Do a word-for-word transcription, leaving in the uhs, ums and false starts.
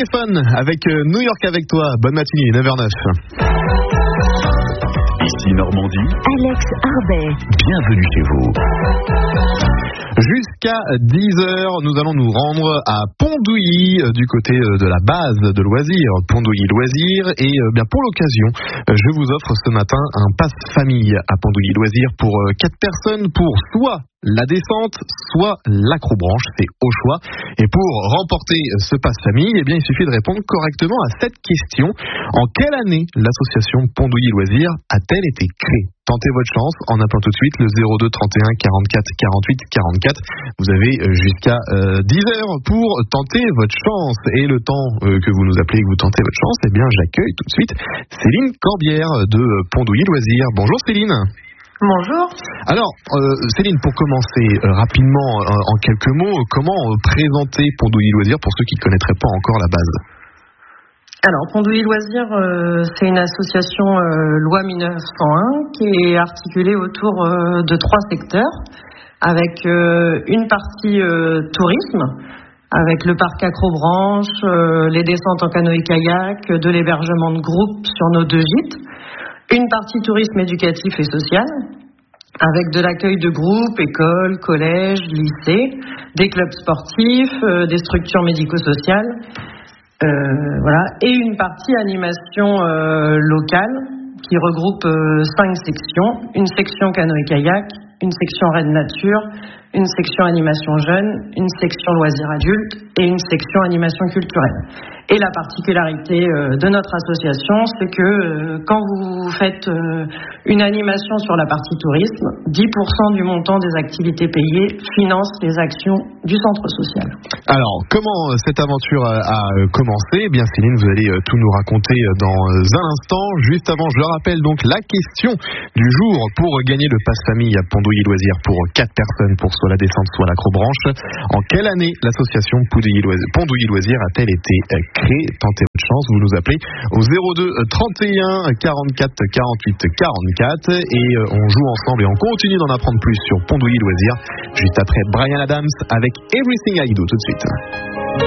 Stéphane avec New York avec toi. Bonne matinée, neuf heures neuf. Ici Normandie. Alex Arbet. Bienvenue chez vous. Jusqu'à dix heures, nous allons nous rendre à Pondouilly, du côté de la base de loisirs, Pondouilly Loisirs. Et bien pour l'occasion, je vous offre ce matin un pass famille à Pondouilly Loisirs pour quatre personnes pour soit la descente, soit l'acrobranche, c'est au choix. Et pour remporter ce pass famille, eh bien, il suffit de répondre correctement à cette question. En quelle année l'association Pondouilly Loisirs a-t-elle été créée ? Tentez votre chance en appelant tout de suite le zéro deux trente et un quarante-quatre quarante-huit quarante-quatre. Vous avez jusqu'à euh, dix heures pour tenter votre chance. Et le temps euh, que vous nous appelez et que vous tentez votre chance, eh bien, j'accueille tout de suite Céline Corbière de Pondouilly Loisirs. Bonjour Céline. Bonjour. Alors, euh, Céline, pour commencer euh, rapidement, euh, en quelques mots, comment euh, présenter Pondouilly Loisirs pour ceux qui ne connaîtraient pas encore la base ? Alors, Pondouilly Loisirs, euh, c'est une association euh, loi mille neuf cent un qui est articulée autour euh, de trois secteurs, avec euh, une partie euh, tourisme, avec le parc Acrobranche, euh, les descentes en canoë-kayak, de l'hébergement de groupe sur nos deux gîtes. Une partie tourisme éducatif et social, avec de l'accueil de groupes, écoles, collèges, lycées, des clubs sportifs, euh, des structures médico-sociales, euh, voilà, et une partie animation euh, locale qui regroupe euh, cinq sections, une section canoë-kayak, une section raid nature, une section animation jeune, une section loisirs adultes et une section animation culturelle. Et la particularité euh, de notre association, c'est que euh, quand vous faites euh, une animation sur la partie tourisme, dix pour cent du montant des activités payées finance les actions du centre social. Alors, comment euh, cette aventure a, a commencé ? Eh bien, Céline, vous allez euh, tout nous raconter dans euh, un instant. Juste avant, je rappelle donc la question du jour pour gagner le pass famille à Pondouilly Loisirs pour quatre personnes pour soit la descente, soit l'acrobranche. En quelle année l'association Pondouilly Loisirs, Pondouilly Loisirs a-t-elle été euh, créée ? Tentez votre chance, vous nous appelez au zéro deux trente et un quarante-quatre quarante-huit quarante-quatre et euh, on joue ensemble et on continue d'en apprendre plus sur Pondouilly Loisirs juste après Bryan Adams avec Everything I Do tout de suite.